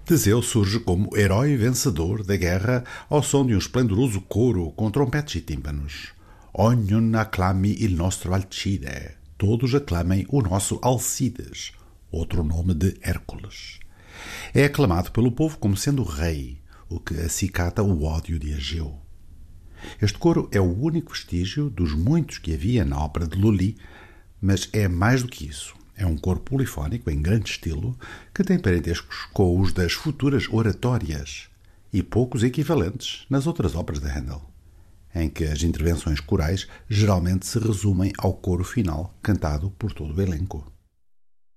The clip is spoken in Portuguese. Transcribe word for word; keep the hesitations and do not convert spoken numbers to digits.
Teseu surge como herói vencedor da guerra ao som de um esplendoroso coro com trompetes e tímpanos. Ognuno acclami il nostro Alcide. Todos aclamem o nosso Alcides, outro nome de Hércules. É aclamado pelo povo como sendo rei, o que acicata o ódio de Ageu. Este coro é o único vestígio dos muitos que havia na ópera de Lully, mas é mais do que isso. É um coro polifónico em grande estilo que tem parentescos com os das futuras oratórias e poucos equivalentes nas outras óperas de Handel, em que as intervenções corais geralmente se resumem ao coro final cantado por todo o elenco.